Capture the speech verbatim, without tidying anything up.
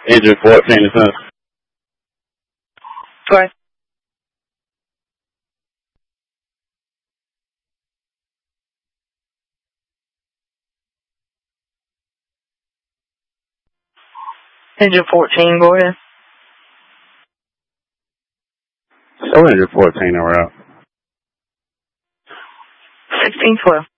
Engine fourteen is up. Twice. Engine fourteen, go ahead. Show engine fourteen and we're out. sixteen twelve.